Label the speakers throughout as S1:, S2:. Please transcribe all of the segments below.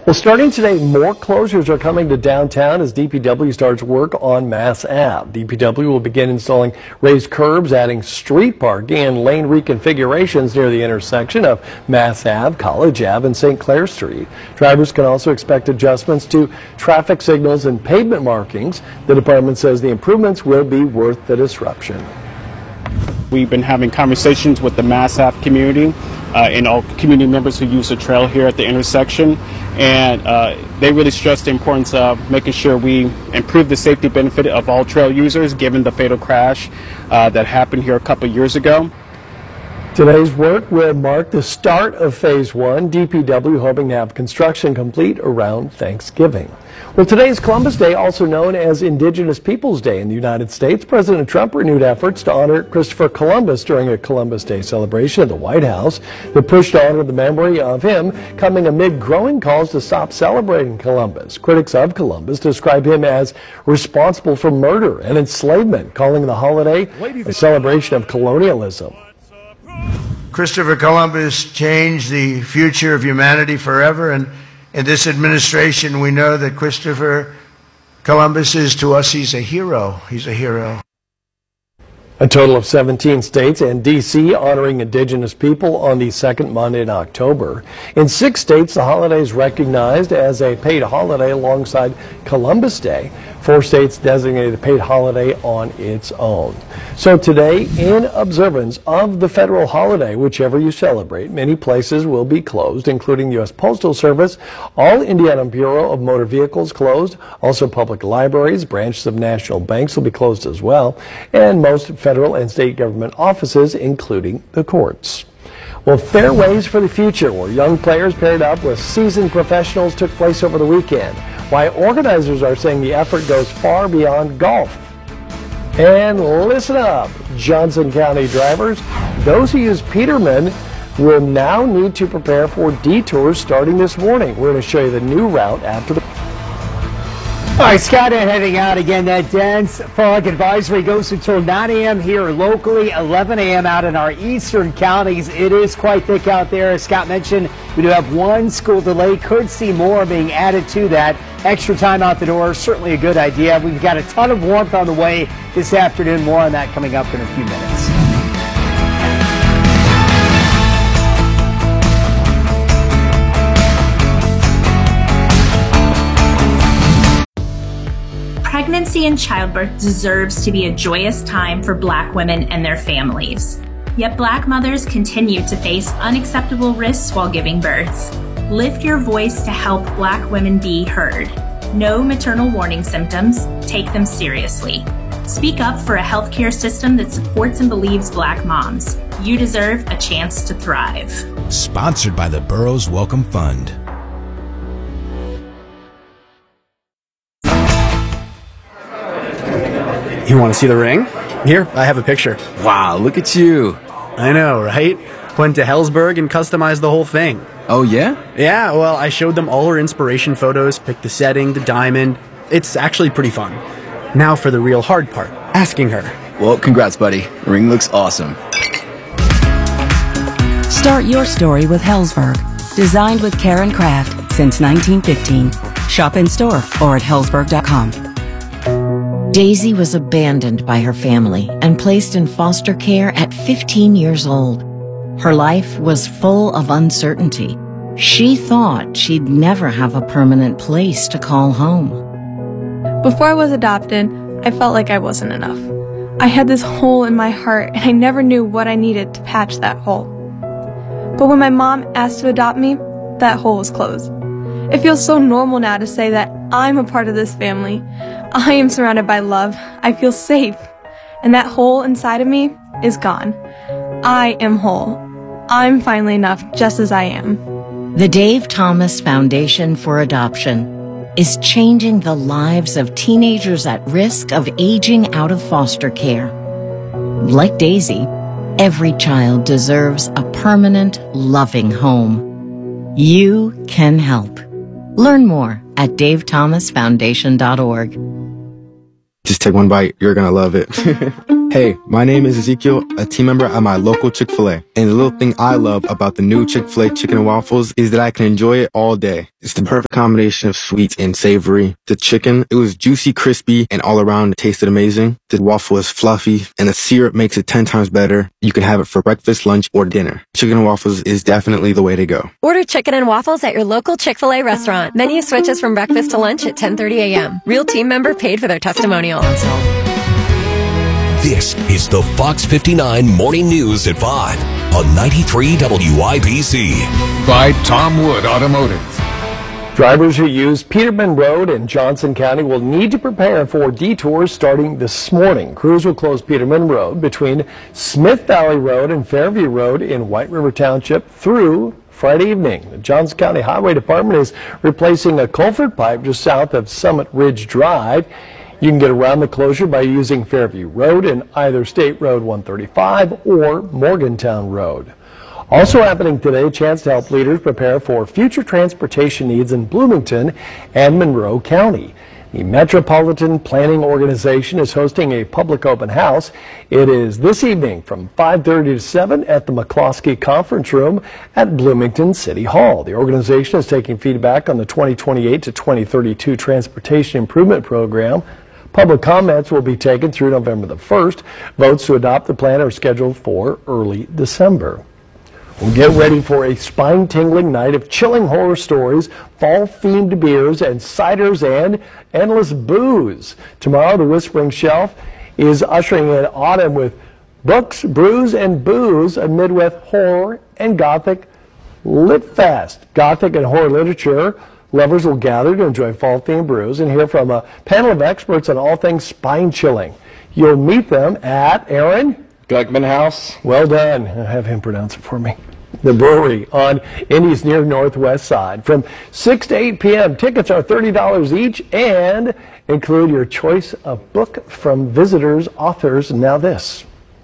S1: Well, starting today, more closures are coming to downtown as DPW starts work on Mass Ave. DPW will begin installing raised curbs, adding street parking and lane reconfigurations near the intersection of Mass Ave, College Ave, and St. Clair Street. Drivers can also expect adjustments to traffic signals and pavement markings. The department says the improvements will be worth the disruption.
S2: We've been having conversations with the Mass Ave community and all community members who use the trail here at the intersection, and they really stress the importance of making sure we improve the safety benefit of all trail users given the fatal crash that happened here a couple years ago.
S1: Today's work will mark the start of Phase 1, DPW hoping to have construction complete around Thanksgiving. Well, today is Columbus Day, also known as Indigenous Peoples Day in the United States. President Trump renewed efforts to honor Christopher Columbus during a Columbus Day celebration at the White House. The push to honor the memory of him coming amid growing calls to stop celebrating Columbus. Critics of Columbus describe him as responsible for murder and enslavement, calling the holiday a celebration of colonialism.
S3: Christopher Columbus changed the future of humanity forever, and in this administration we know that Christopher Columbus is, to us, he's a hero. He's a hero.
S1: A total of 17 states and D.C. honoring Indigenous people on the second Monday in October. In 6 states, the holiday is recognized as a paid holiday alongside Columbus Day. 4 states designated a paid holiday on its own. So today, in observance of the federal holiday, whichever you celebrate, many places will be closed, including the U.S. Postal Service, all Indiana Bureau of Motor Vehicles closed, also public libraries, branches of national banks will be closed as well, and most federal and state government offices, including the courts. Well, Fairways for the Future, where young players paired up with seasoned professionals, took place over the weekend. Why organizers are saying the effort goes far beyond golf. And listen up, Johnson County drivers. Those who use Peterman will now need to prepare for detours starting this morning. We're going to show you the new route after the...
S4: All right, Scott, heading out again. That dense fog advisory goes until 9 a.m. here locally, 11 a.m. out in our eastern counties. It is quite thick out there. As Scott mentioned, we do have 1 school delay. Could see more being added to that. Extra time out the door, certainly a good idea. We've got a ton of warmth on the way this afternoon. More on that coming up in a few minutes.
S5: Pregnancy and childbirth deserves to be a joyous time for Black women and their families. Yet Black mothers continue to face unacceptable risks while giving birth. Lift your voice to help Black women be heard. Know maternal warning symptoms, take them seriously. Speak up for a healthcare system that supports and believes Black moms. You deserve a chance to thrive.
S6: Sponsored by the Burroughs Welcome Fund.
S7: You want to see the ring? Here, I have a picture.
S8: Wow, look at you.
S7: I know, right? Went to Helzberg and customized the whole thing.
S8: Oh, yeah?
S7: Yeah, well, I showed them all her inspiration photos, picked the setting, the diamond. It's actually pretty fun. Now for the real hard part, asking her.
S8: Well, congrats, buddy. Ring looks awesome.
S9: Start your story with Helzberg. Designed with care and craft since 1915. Shop in store or at helzberg.com.
S10: Daisy was abandoned by her family and placed in foster care at 15 years old. Her life was full of uncertainty. She thought she'd never have a permanent place to call home.
S11: Before I was adopted, I felt like I wasn't enough. I had this hole in my heart, and I never knew what I needed to patch that hole. But when my mom asked to adopt me, that hole was closed. It feels so normal now to say that I'm a part of this family. I am surrounded by love. I feel safe. And that hole inside of me is gone. I am whole. I'm finally enough just as I am.
S10: The Dave Thomas Foundation for Adoption is changing the lives of teenagers at risk of aging out of foster care. Like Daisy, every child deserves a permanent, loving home. You can help. Learn more at davethomasfoundation.org.
S12: Just take one bite. You're going to love it. Hey, my name is Ezekiel, a team member at my local Chick-fil-A. And the little thing I love about the new Chick-fil-A chicken and waffles is that I can enjoy it all day. It's the perfect combination of sweet and savory. The chicken, it was juicy, crispy, and all around it tasted amazing. The waffle is fluffy, and the syrup makes it 10 times better. You can have it for breakfast, lunch, or dinner. Chicken and waffles is definitely the way to go.
S13: Order chicken and waffles at your local Chick-fil-A restaurant. Menu switches from breakfast to lunch at 10:30 a.m. Real team member paid for their testimonial.
S14: This is the Fox 59 Morning News at 5 on 93 WIBC.
S15: By Tom Wood Automotive.
S1: Drivers who use Peterman Road in Johnson County will need to prepare for detours starting this morning. Crews will close Peterman Road between Smith Valley Road and Fairview Road in White River Township through Friday evening. The Johnson County Highway Department is replacing a culvert pipe just south of Summit Ridge Drive. You can get around the closure by using Fairview Road and either State Road 135 or Morgantown Road. Also happening today, a chance to help leaders prepare for future transportation needs in Bloomington and Monroe County. The Metropolitan Planning Organization is hosting a public open house. It is this evening from 5:30 to 7 at the McCloskey Conference Room at Bloomington City Hall. The organization is taking feedback on the 2028 to 2032 Transportation Improvement Program. Public comments will be taken through November the 1st. Votes to adopt the plan are scheduled for early December. We'll get ready for a spine-tingling night of chilling horror stories, fall-themed beers, and ciders, and endless booze. Tomorrow, the Whispering Shelf is ushering in autumn with books, brews, and booze amid with horror and Gothic Lit Fest. Gothic and horror literature lovers will gather to enjoy fall-themed brews and hear from a panel of experts on all things spine-chilling. You'll meet them at Aaron
S16: Gugman House.
S1: Well done. Have him pronounce it for me. The brewery on Indy's near northwest side. From 6 to 8 p.m. Tickets are $30 each and include your choice of book from visitors, authors. Now this.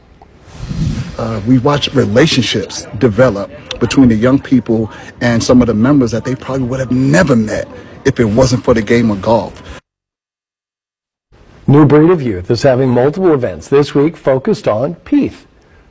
S17: We watch relationships develop between the young people and some of the members that they probably would have never met if it wasn't for the game of golf.
S1: New Breed of Youth is having multiple events this week focused on peace.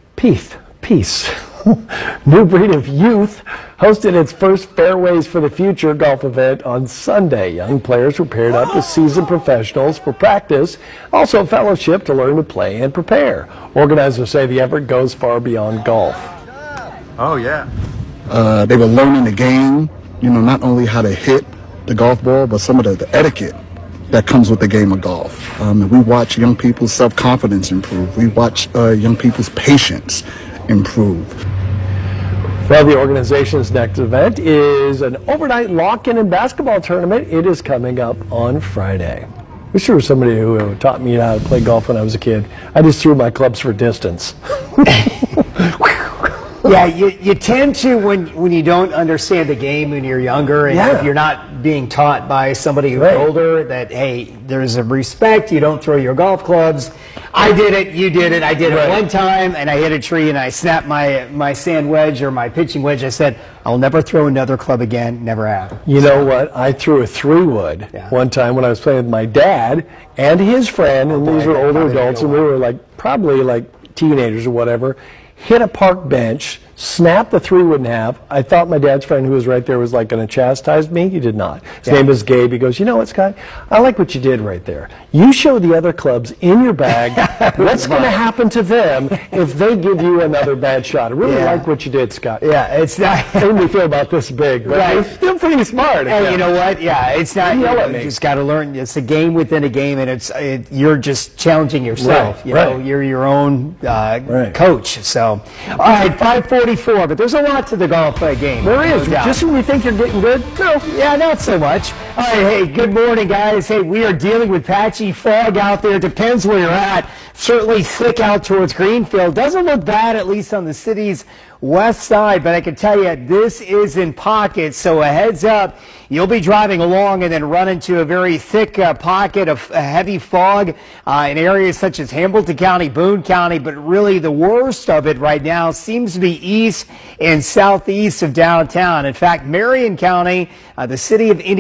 S1: New Breed of Youth hosted its first Fairways for the Future golf event on Sunday. Young players were paired up with seasoned professionals for practice, also a fellowship to learn to play and prepare. Organizers say the effort goes far beyond golf.
S17: Oh, yeah. They were learning the game, not only how to hit the golf ball, but some of the etiquette that comes with the game of golf. We watch young people's self-confidence improve. We watch young people's patience improve.
S1: Well, the organization's next event is an overnight lock-in and basketball tournament. It is coming up on Friday. Wish there was somebody who taught me how to play golf when I was a kid. I just threw my clubs for distance.
S4: Yeah, you tend to when you don't understand the game when you're younger, and if you're not being taught by somebody who's older that, hey, there's a respect, you don't throw your golf clubs. I did it, you did it, I did it one time, and I hit a tree and I snapped my sand wedge or my pitching wedge. I said, I'll never throw another club again, never have.
S1: You know what? I threw a 3-wood one time when I was playing with my dad and his friend, and these were older adults, and we were probably like teenagers or whatever. Hit a park bench, snapped the 3-wood in half. I thought my dad's friend who was right there was going to chastise me. He did not. His name is Gabe. He goes, you know what, Scott? I like what you did right there. You show the other clubs in your bag what's going to happen to them if they give you another bad shot. I really like what you did, Scott.
S4: Yeah, it's not.
S1: It made me feel about this big, but it's still pretty smart.
S4: And you know what? Yeah, it's not. You just got to learn. It's a game within a game, and you're just challenging yourself. You know, you're your own coach. So, all right, 5:44. But there's a lot to the golf game.
S1: There is. Just when you think you're getting good,
S4: yeah, not so much. All right, hey, good morning, guys. Hey, we are dealing with patchy fog out there. Depends where you're at. Certainly thick out towards Greenfield. Doesn't look bad, at least on the city's west side, but I can tell you this is in pockets, so a heads up. You'll be driving along and then run into a very thick pocket of heavy fog in areas such as Hamilton County, Boone County, but really the worst of it right now seems to be east and southeast of downtown. In fact, Marion County, the city of Indianapolis,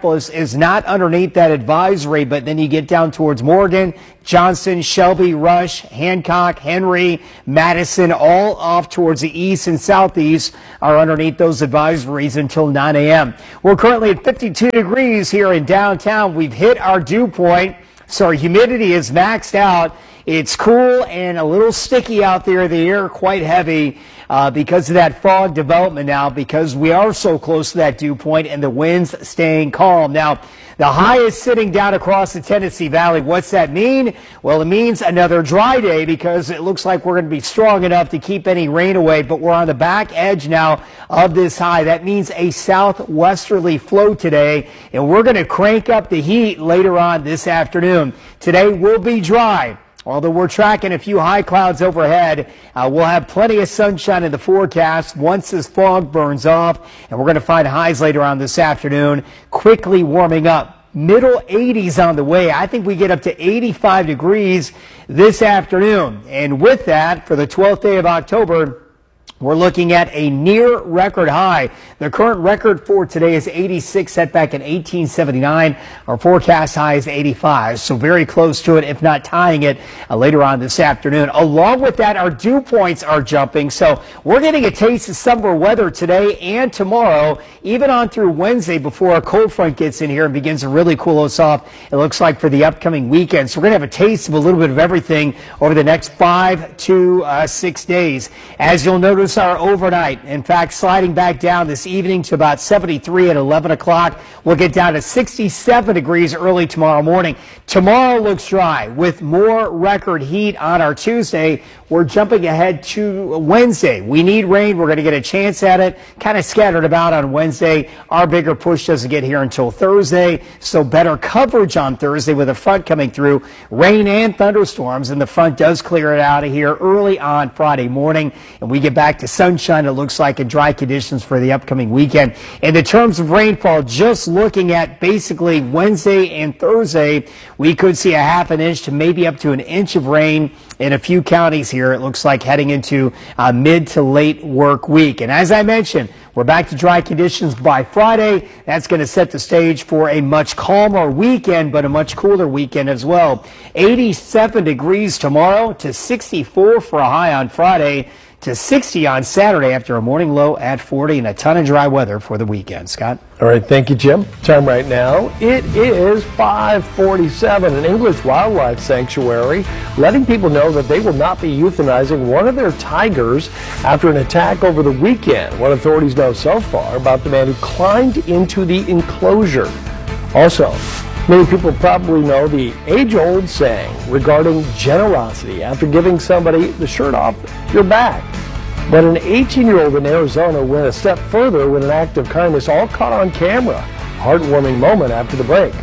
S4: Minneapolis is not underneath that advisory, but then you get down towards Morgan, Johnson, Shelby, Rush, Hancock, Henry, Madison, all off towards the east and southeast are underneath those advisories until 9 a.m. We're currently at 52 degrees here in downtown. We've hit our dew point, so our humidity is maxed out. It's cool and a little sticky out there. The air quite heavy because of that fog development now, because we are so close to that dew point and the winds staying calm. Now, the high is sitting down across the Tennessee Valley. What's that mean? Well, it means another dry day because it looks like we're going to be strong enough to keep any rain away, but we're on the back edge now of this high. That means a southwesterly flow today, and we're going to crank up the heat later on this afternoon. Today will be dry. Although we're tracking a few high clouds overhead, we'll have plenty of sunshine in the forecast once this fog burns off, and we're going to find highs later on this afternoon, quickly warming up. Middle 80s on the way. I think we get up to 85 degrees this afternoon. And with that, for the 12th day of October, we're looking at a near record high. The current record for today is 86, set back in 1879. Our forecast high is 85, so very close to it, if not tying it later on this afternoon. Along with that, our dew points are jumping, so we're getting a taste of summer weather today and tomorrow, even on through Wednesday before a cold front gets in here and begins to really cool us off, it looks like, for the upcoming weekend. So we're going to have a taste of a little bit of everything over the next 5 to 6 days. As you'll notice, our overnight, in fact, sliding back down this evening to about 73 at 11 o'clock. We'll get down to 67 degrees early tomorrow morning. Tomorrow looks dry with more record heat on our Tuesday. We're jumping ahead to Wednesday. We need rain. We're going to get a chance at it. Kind of scattered about on Wednesday. Our bigger push doesn't get here until Thursday, so better coverage on Thursday with a front coming through. Rain and thunderstorms, and the front does clear it out of here early on Friday morning, and we get back to sunshine, it looks like, in dry conditions for the upcoming weekend. In the terms of rainfall, just looking at basically Wednesday and Thursday, we could see a half an inch to maybe up to an inch of rain in a few counties here. It looks like heading into mid to late work week. And as I mentioned, we're back to dry conditions by Friday. That's going to set the stage for a much calmer weekend, but a much cooler weekend as well. 87 degrees tomorrow to 64 for a high on Friday, to 60 on Saturday after a morning low at 40, and a ton of dry weather for the weekend. Scott?
S1: All right, thank you, Jim. Time right now, it is 5:47. An English wildlife sanctuary letting people know that they will not be euthanizing one of their tigers after an attack over the weekend. What authorities know so far about the man who climbed into the enclosure. Also, many people probably know the age-old saying regarding generosity after giving somebody the shirt off your back. But an 18-year-old in Arizona went a step further with an act of kindness, all caught on camera. Heartwarming moment after the break.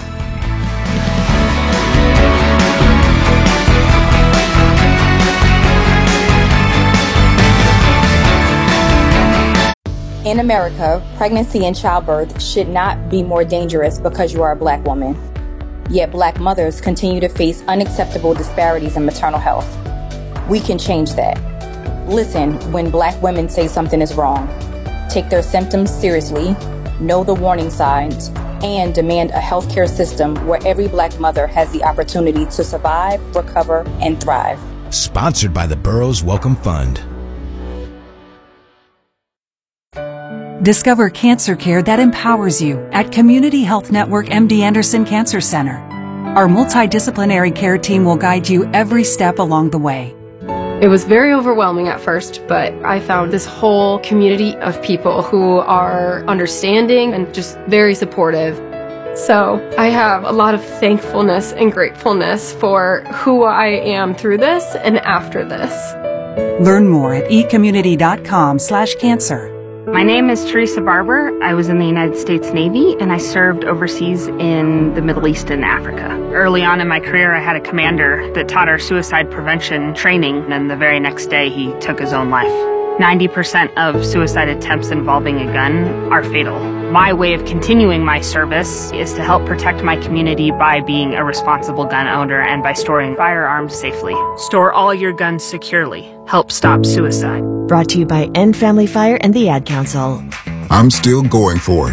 S16: In America, pregnancy and childbirth should not be more dangerous because you are a black woman. Yet black mothers continue to face unacceptable disparities in maternal health. We can change that. Listen when black women say something is wrong. Take their symptoms seriously, know the warning signs, and demand a healthcare system where every black mother has the opportunity to survive, recover, and thrive.
S6: Sponsored by the Burroughs Wellcome Fund.
S18: Discover cancer care that empowers you at Community Health Network MD Anderson Cancer Center. Our multidisciplinary care team will guide you every step along the way.
S19: It was very overwhelming at first, but I found this whole community of people who are understanding and just very supportive. So I have a lot of thankfulness and gratefulness for who I am through this and after this.
S18: Learn more at ecommunity.com/cancer.
S20: My name is Teresa Barber. I was in the United States Navy and I served overseas in the Middle East and Africa. Early on in my career, I had a commander that taught our suicide prevention training, and the very next day he took his own life. 90% of suicide attempts involving a gun are fatal. My way of continuing my service is to help protect my community by being a responsible gun owner and by storing firearms safely. Store all your guns securely. Help stop suicide.
S10: Brought to you by End Family Fire and the Ad Council.
S15: I'm still going for it.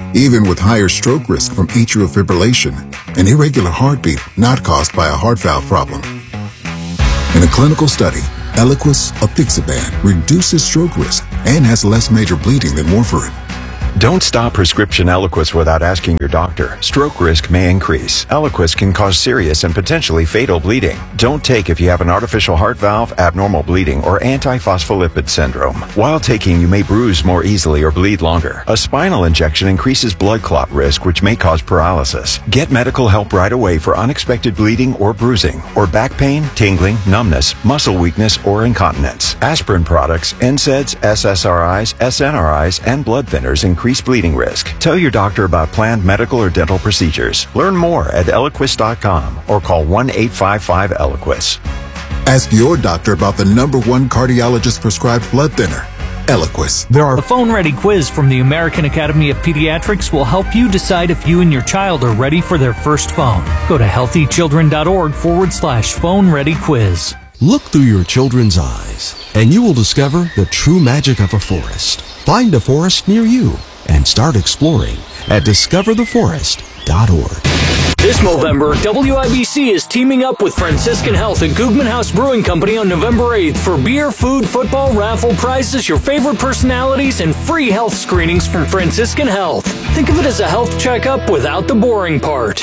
S15: even with higher stroke risk from atrial fibrillation, an irregular heartbeat not caused by a heart valve problem. In a clinical study, Eliquis apixaban reduces stroke risk and has less major bleeding than warfarin.
S21: Don't stop prescription Eliquis without asking your doctor. Stroke risk may increase. Eliquis can cause serious and potentially fatal bleeding. Don't take if you have an artificial heart valve, abnormal bleeding, or antiphospholipid syndrome. While taking, you may bruise more easily or bleed longer. A spinal injection increases blood clot risk, which may cause paralysis. Get medical help right away for unexpected bleeding or bruising, or back pain, tingling, numbness, muscle weakness, or incontinence. Aspirin products, NSAIDs, SSRIs, SNRIs, and blood thinners increase bleeding risk. Tell your doctor about planned medical or dental procedures. Learn more at Eliquis.com or call 1-855-ELIQUIS.
S15: Ask your doctor about the #1 cardiologist prescribed blood thinner, Eliquis.
S22: The phone-ready quiz from the American Academy of Pediatrics will help you decide if you and your child are ready for their first phone. Go to healthychildren.org/phone-ready quiz.
S14: Look through your children's eyes, and you will discover the true magic of a forest. Find a forest near you and start exploring at discovertheforest.org.
S22: This November, WIBC is teaming up with Franciscan Health and Koogman House Brewing Company on November 8th for beer, food, football, raffle prizes, your favorite personalities, and free health screenings from Franciscan Health. Think of it as a health checkup without the boring part.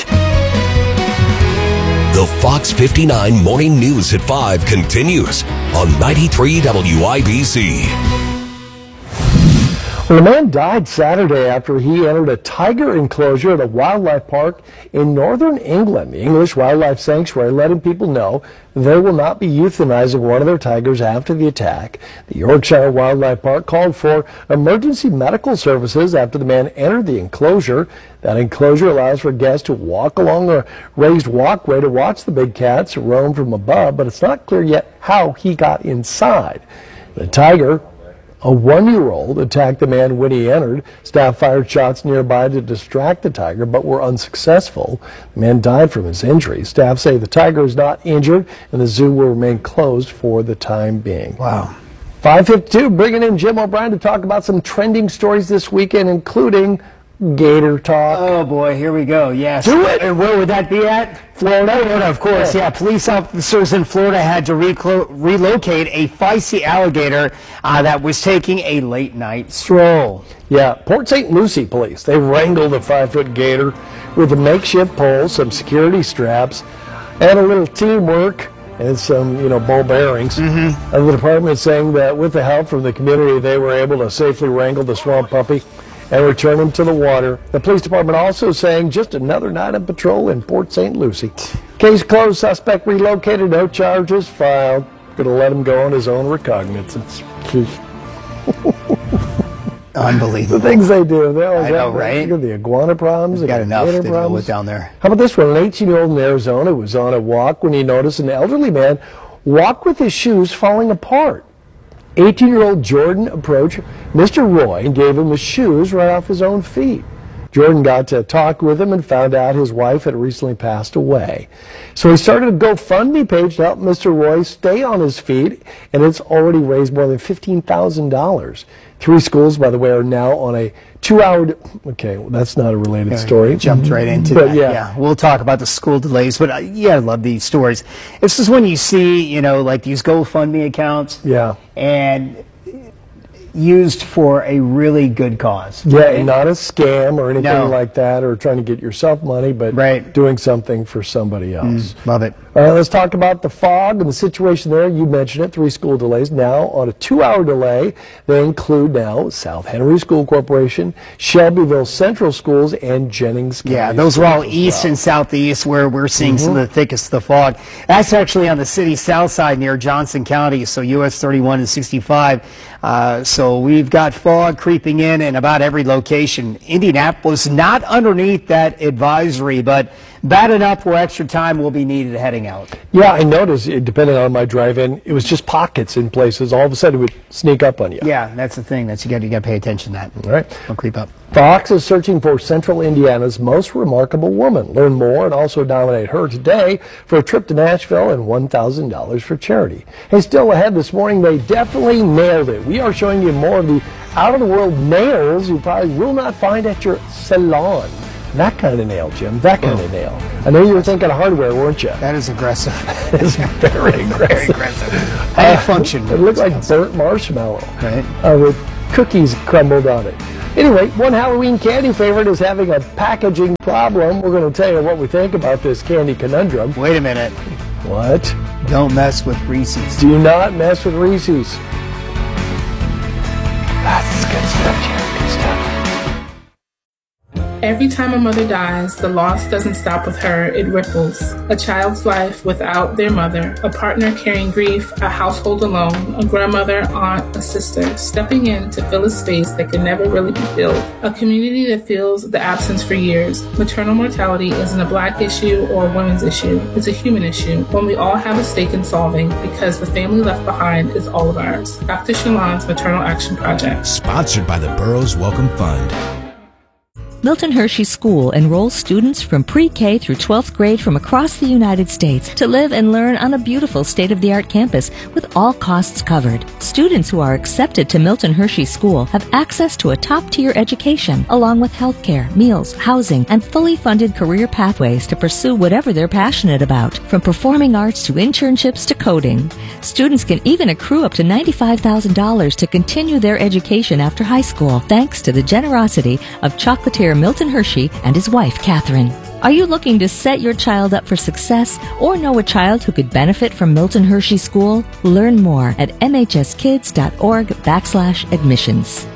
S14: The Fox 59 Morning News at 5 continues on 93 WIBC.
S1: Well, a man died Saturday after he entered a tiger enclosure at a wildlife park in northern England. The English Wildlife Sanctuary letting people know they will not be euthanizing one of their tigers after the attack. The Yorkshire Wildlife Park called for emergency medical services after the man entered the enclosure. That enclosure allows for guests to walk along a raised walkway to watch the big cats roam from above, but it's not clear yet how he got inside. The tiger, a 1-year-old, attacked the man when he entered. Staff fired shots nearby to distract the tiger, but were unsuccessful. The man died from his injuries. Staff say the tiger is not injured, and the zoo will remain closed for the time being.
S4: Wow.
S1: 5:52, bringing in Jim O'Brien to talk about some trending stories this weekend, including Gator talk.
S4: Oh boy, here we go. Yes.
S1: Do it.
S4: And where would that be at? Florida, of course. Yeah. Police officers in Florida had to relocate a feisty alligator that was taking a late night stroll.
S1: Yeah, Port St. Lucie police, they wrangled a 5-foot gator with a makeshift pole, some security straps, and a little teamwork and some, ball bearings. And the department saying that with the help from the community, they were able to safely wrangle the swamp puppy and return him to the water. The police department also saying just another night of patrol in Port St. Lucie. Case closed, suspect relocated, no charges filed. Gonna let him go on his own recognizance.
S4: Unbelievable.
S1: The things they do. They always
S4: I know, right?
S1: The iguana problems.
S4: Got enough. Didn't know what's down there.
S1: How about this one? An 18-year-old in Arizona was on a walk when he noticed an elderly man walk with his shoes falling apart. 18-year-old Jordan approached Mr. Roy and gave him his shoes right off his own feet. Jordan got to talk with him and found out his wife had recently passed away. So he started a GoFundMe page to help Mr. Roy stay on his feet, and it's already raised more than $15,000. 3 schools, by the way, are now on a 2-hour... Okay, well, that's not a related story.
S4: Jumped right into that. Yeah, we'll talk about the school delays, but I love these stories. This is when you see, like these GoFundMe accounts.
S1: Yeah.
S4: And used for a really good cause.
S1: Yeah, and not a scam or anything like that, or trying to get yourself money, but doing something for somebody else.
S4: Love it.
S1: All right, let's talk about the fog and the situation there. You mentioned it, 3 school delays now on a 2-hour delay. They include now South Henry School Corporation, Shelbyville Central Schools, and Jennings County.
S4: Yeah, those are all east and southeast where we're seeing some of the thickest of the fog. That's actually on the city's south side near Johnson County, so US 31 and 65. So we've got fog creeping in about every location. Indianapolis not underneath that advisory, but bad enough where extra time will be needed heading out.
S1: Yeah, I noticed, depending on my drive-in, it was just pockets in places. All of a sudden, it would sneak up on you.
S4: Yeah, that's the thing. You got to pay attention to that.
S1: All right.
S4: Don't creep up.
S1: Fox is searching for Central Indiana's most remarkable woman. Learn more and also nominate her today for a trip to Nashville and $1,000 for charity. Hey, still ahead this morning, they definitely nailed it. We are showing you more of the out-of-the-world nails you probably will not find at your salon. That kind of nail, Jim. That kind of nail. I know you were thinking of hardware, weren't you?
S4: That is aggressive.
S1: It's very aggressive.
S4: Very aggressive. High function.
S1: It looked like burnt marshmallow.
S4: Right.
S1: With cookies crumbled on it. Anyway, one Halloween candy favorite is having a packaging problem. We're going to tell you what we think about this candy conundrum.
S4: Wait a minute.
S1: What?
S4: Don't mess with Reese's.
S1: Do not mess with Reese's. That's good stuff, Jerry. Good stuff.
S2: Every time a mother dies, the loss doesn't stop with her, it ripples. A child's life without their mother, a partner carrying grief, a household alone, a grandmother, aunt, a sister, stepping in to fill a space that can never really be filled. A community that feels the absence for years. Maternal mortality isn't a Black issue or a women's issue. It's a human issue, one we all have a stake in solving because the family left behind is all of ours. Dr. Shalon's Maternal Action Project.
S6: Sponsored by the Burroughs Welcome Fund.
S3: Milton Hershey School enrolls students from pre-K through 12th grade from across the United States to live and learn on a beautiful state-of-the-art campus with all costs covered. Students who are accepted to Milton Hershey School have access to a top-tier education along with health care, meals, housing, and fully funded career pathways to pursue whatever they're passionate about, from performing arts to internships to coding. Students can even accrue up to $95,000 to continue their education after high school, thanks to the generosity of chocolatier Milton Hershey and his wife, Catherine. Are you looking to set your child up for success or know a child who could benefit from Milton Hershey School? Learn more at mhskids.org/admissions.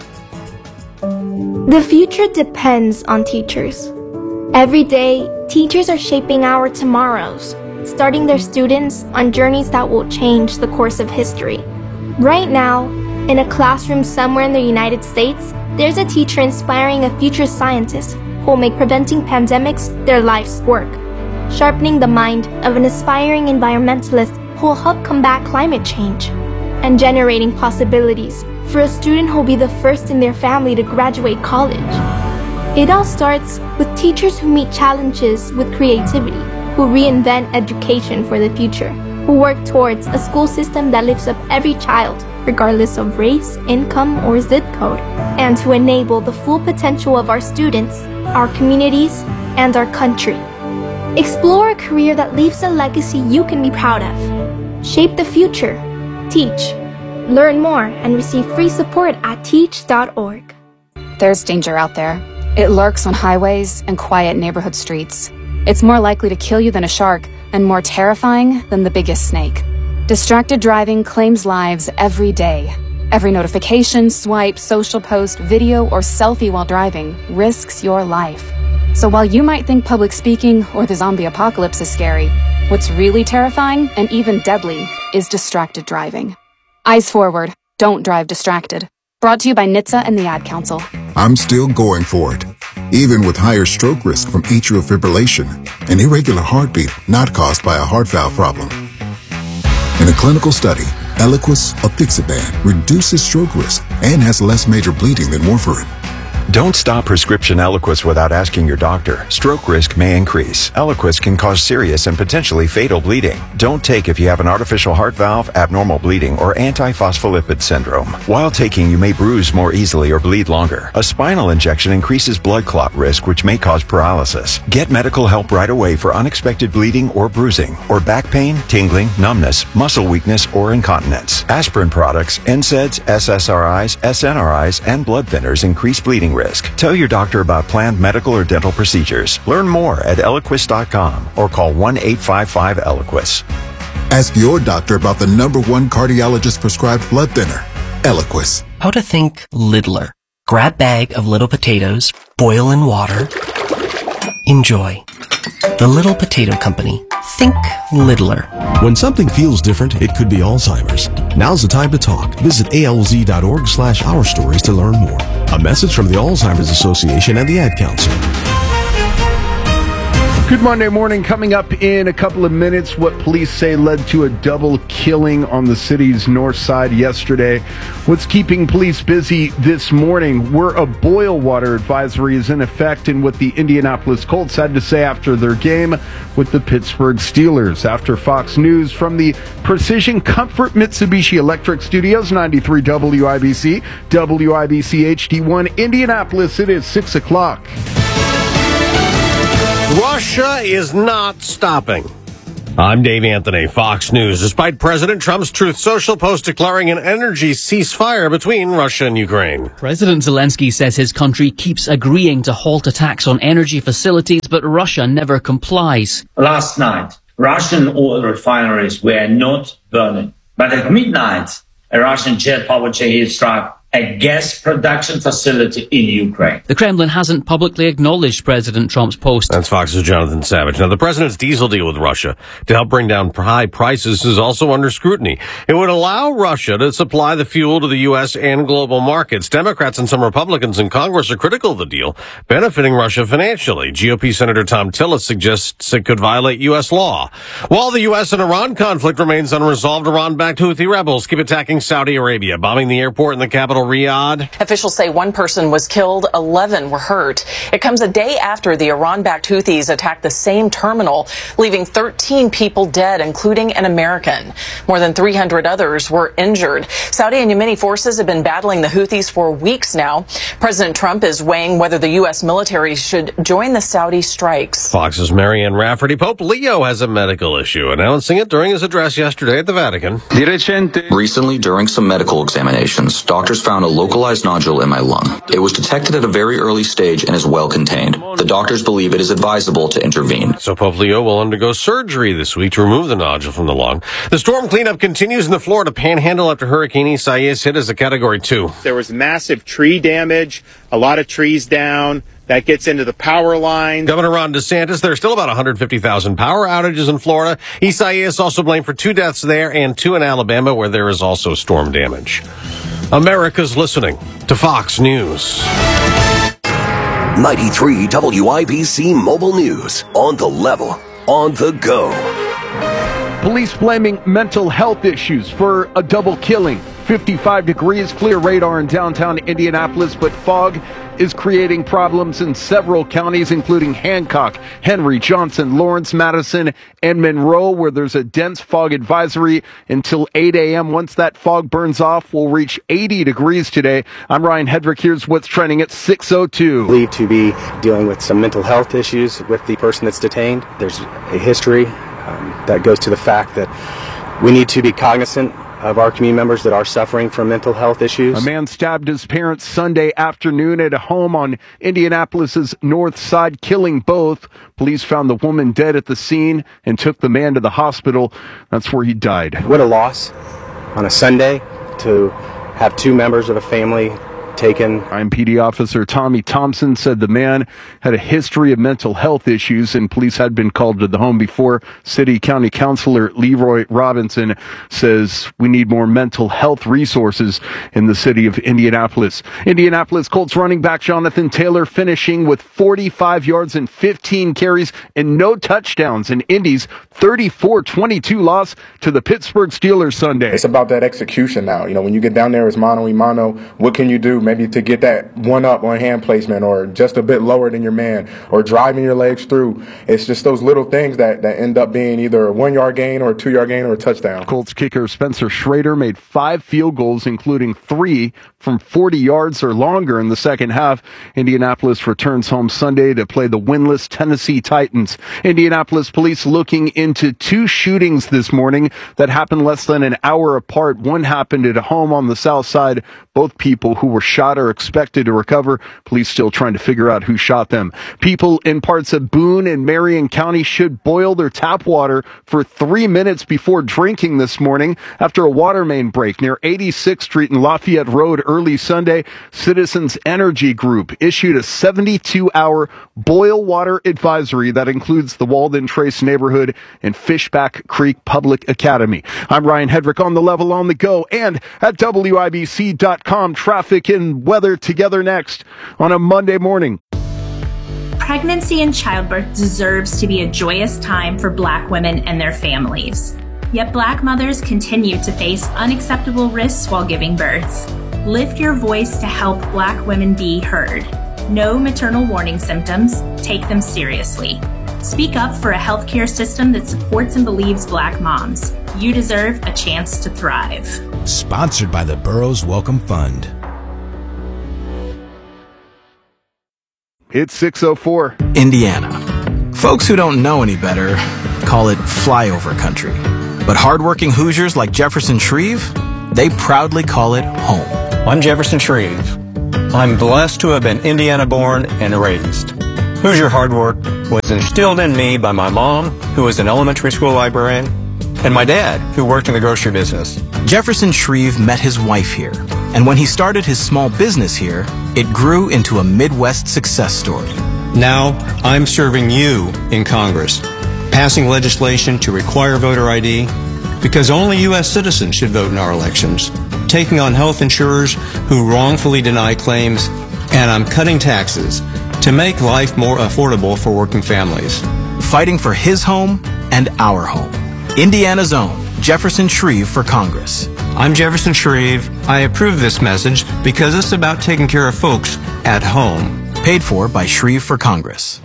S23: The future depends on teachers. Every day, teachers are shaping our tomorrows, starting their students on journeys that will change the course of history. Right now, in a classroom somewhere in the United States, there's a teacher inspiring a future scientist who will make preventing pandemics their life's work, sharpening the mind of an aspiring environmentalist who will help combat climate change, and generating possibilities for a student who will be the first in their family to graduate college. It all starts with teachers who meet challenges with creativity, who reinvent education for the future, who work towards a school system that lifts up every child, regardless of race, income, or zip code, and to enable the full potential of our students, our communities, and our country. Explore a career that leaves a legacy you can be proud of. Shape the future. Teach. Learn more and receive free support at teach.org.
S24: There's danger out there. It lurks on highways and quiet neighborhood streets. It's more likely to kill you than a shark and more terrifying than the biggest snake. Distracted driving claims lives every day. Every notification, swipe, social post, video, or selfie while driving risks your life. So while you might think public speaking or the zombie apocalypse is scary, what's really terrifying and even deadly is distracted driving. Eyes forward. Don't drive distracted. Brought to you by NHTSA and the Ad Council.
S15: I'm still going for it. Even with higher stroke risk from atrial fibrillation, an irregular heartbeat not caused by a heart valve problem. In a clinical study, Eliquis apixaban reduces stroke risk and has less major bleeding than warfarin.
S21: Don't stop prescription Eliquis without asking your doctor. Stroke risk may increase. Eliquis can cause serious and potentially fatal bleeding. Don't take if you have an artificial heart valve, abnormal bleeding, or antiphospholipid syndrome. While taking, you may bruise more easily or bleed longer. A spinal injection increases blood clot risk, which may cause paralysis. Get medical help right away for unexpected bleeding or bruising, or back pain, tingling, numbness, muscle weakness, or incontinence. Aspirin products, NSAIDs, SSRIs, SNRIs, and blood thinners increase bleeding risk. Tell your doctor about planned medical or dental procedures. Learn more at Eliquis.com or call 1-855-ELIQUIS.
S15: Ask your doctor about the #1 cardiologist prescribed blood thinner, Eliquis.
S25: How to think littler. Grab bag of little potatoes, boil in water, enjoy. The Little Potato Company. Think littler.
S14: When something feels different, it could be Alzheimer's. Now's the time to talk. Visit alz.org/ourstories to learn more. A message from the Alzheimer's Association and the Ad Council.
S5: Good Monday morning. Coming up in a couple of minutes, what police say led to a double killing on the city's north side yesterday. What's keeping police busy this morning? Where a boil water advisory is in effect, and what the Indianapolis Colts had to say after their game with the Pittsburgh Steelers. After Fox News from the Precision Comfort Mitsubishi Electric Studios, 93 WIBC, WIBC HD1 Indianapolis. It is 6 o'clock.
S7: Russia is not stopping. I'm Dave Anthony, Fox News. Despite President Trump's Truth Social post declaring an energy ceasefire between Russia and Ukraine.
S8: President Zelensky says his country keeps agreeing to halt attacks on energy facilities, but Russia never complies.
S9: Last night, Russian oil refineries were not burning. But at midnight, a Russian jet powered Shahed struck a gas production facility in Ukraine.
S8: The Kremlin hasn't publicly acknowledged President Trump's post.
S7: That's Fox's Jonathan Savage. Now, the president's diesel deal with Russia to help bring down high prices is also under scrutiny. It would allow Russia to supply the fuel to the U.S. and global markets. Democrats and some Republicans in Congress are critical of the deal, benefiting Russia financially. GOP Senator Tom Tillis suggests it could violate U.S. law. While the U.S. and Iran conflict remains unresolved, Iran-backed Houthi rebels keep attacking Saudi Arabia, bombing the airport in the capital, Riyadh.
S11: Officials say one person was killed, 11 were hurt. It comes a day after the Iran-backed Houthis attacked the same terminal, leaving 13 people dead, including an American. More than 300 others were injured. Saudi and Yemeni forces have been battling the Houthis for weeks now. President Trump is weighing whether the U.S. military should join the Saudi strikes.
S7: Fox's Marianne Rafferty. Pope Leo has a medical issue, announcing it during his address yesterday at the Vatican.
S26: Recently, during some medical examinations, doctors found a localized nodule in my lung. It was detected at a very early stage and is well contained. The doctors believe it is advisable to intervene.
S7: So Pope Leo will undergo surgery this week to remove the nodule from the lung. The storm cleanup continues in the Florida Panhandle after Hurricane Isaias hit as a Category 2.
S27: There was massive tree damage, a lot of trees down. That gets into the power line.
S7: Governor Ron DeSantis, there are still about 150,000 power outages in Florida. Isaias also blamed for 2 deaths there and 2 in Alabama, where there is also storm damage. America's listening to Fox News.
S28: 93 WIBC Mobile News. On the level, on the go.
S5: Police blaming mental health issues for a double killing. 55 degrees, clear radar in downtown Indianapolis, but fog is creating problems in several counties, including Hancock, Henry, Johnson, Lawrence, Madison, and Monroe, where there's a dense fog advisory until 8 a.m. Once that fog burns off, we'll reach 80 degrees today. I'm Ryan Hedrick. Here's what's trending at 6:02.
S29: Believed to be dealing with some mental health issues with the person that's detained. There's a history that goes to the fact that we need to be cognizant of our community members that are suffering from mental health issues.
S5: A man stabbed his parents Sunday afternoon at a home on Indianapolis's north side, killing both. Police found the woman dead at the scene and took the man to the hospital. That's where he died.
S29: What a loss on a Sunday to have 2 members of a family taken.
S5: IMPD officer Tommy Thompson said the man had a history of mental health issues and police had been called to the home before. City County Councilor Leroy Robinson says we need more mental health resources in the city of Indianapolis. Indianapolis Colts running back Jonathan Taylor finishing with 45 yards and 15 carries and no touchdowns in Indy's 34-22 loss to the Pittsburgh Steelers Sunday.
S30: It's about that execution now. You know, when you get down there as mano-a-mano, what can you do? Maybe to get that one up on hand placement or just a bit lower than your man or driving your legs through. It's just those little things that end up being either a 1-yard gain or a 2-yard gain or a touchdown.
S5: Colts kicker Spencer Schrader made 5 field goals, including 3 from 40 yards or longer in the second half. Indianapolis returns home Sunday to play the winless Tennessee Titans. Indianapolis police looking into 2 shootings this morning that happened less than an hour apart. One happened at a home on the south side. Both people who were shot are expected to recover. Police still trying to figure out who shot them. People in parts of Boone and Marion County should boil their tap water for 3 minutes before drinking this morning after a water main break near 86th Street and Lafayette Road early Sunday. Citizens Energy Group issued a 72-hour boil water advisory that includes the Walden Trace neighborhood and Fishback Creek Public Academy. I'm Ryan Hedrick on the level, on the go, and at WIBC.com. Traffic and weather together next on a Monday morning.
S4: Pregnancy and childbirth deserves to be a joyous time for Black women and their families. Yet Black mothers continue to face unacceptable risks while giving birth. Lift your voice to help Black women be heard. Know maternal warning symptoms, take them seriously. Speak up for a healthcare system that supports and believes Black moms. You deserve a chance to thrive.
S6: Sponsored by the Burroughs Welcome Fund.
S5: It's 6:04.
S10: Indiana. Folks who don't know any better call it flyover country. But hardworking Hoosiers like Jefferson Shreve, they proudly call it home.
S12: I'm Jefferson Shreve. I'm blessed to have been Indiana born and raised. Hoosier hard work was instilled in me by my mom, who was an elementary school librarian, and my dad, who worked in the grocery business.
S10: Jefferson Shreve met his wife here, and when he started his small business here, it grew into a Midwest success story.
S12: Now, I'm serving you in Congress, passing legislation to require voter ID, because only U.S. citizens should vote in our elections, taking on health insurers who wrongfully deny claims, and I'm cutting taxes to make life more affordable for working families.
S10: Fighting for his home and our home. Indiana's own Jefferson Shreve for Congress.
S12: I'm Jefferson Shreve. I approve this message because it's about taking care of folks at home.
S10: Paid for by Shreve for Congress.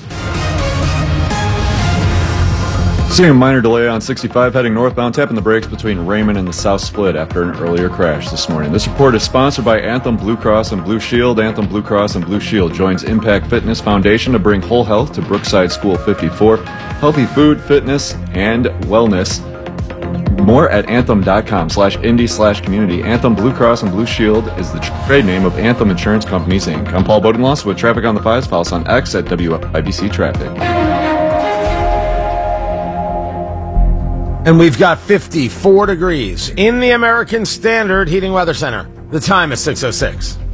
S13: Seeing a minor delay on 65 heading northbound, tapping the brakes between Raymond and the South Split after an earlier crash this morning. This report is sponsored by Anthem Blue Cross and Blue Shield. Anthem Blue Cross and Blue Shield joins Impact Fitness Foundation to bring whole health to Brookside School 54. Healthy food, fitness, and wellness. More at anthem.com/indy/community. Anthem Blue Cross and Blue Shield is the trade name of Anthem Insurance Companies, Inc. I'm Paul Bodenloss with Traffic on the Fives. Follow us on X at WIBC Traffic.
S16: And we've got 54 degrees in the American Standard Heating Weather Center. The time is 6:06.